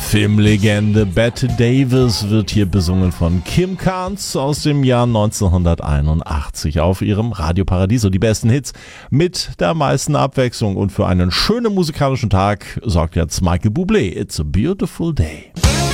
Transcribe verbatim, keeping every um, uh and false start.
Filmlegende Bette Davis wird hier besungen von Kim Carnes aus dem Jahr neunzehnhunderteinundachtzig auf ihrem Radio Paradiso. Die besten Hits mit der meisten Abwechslung, und für einen schönen musikalischen Tag sorgt jetzt Michael Bublé. It's a beautiful day.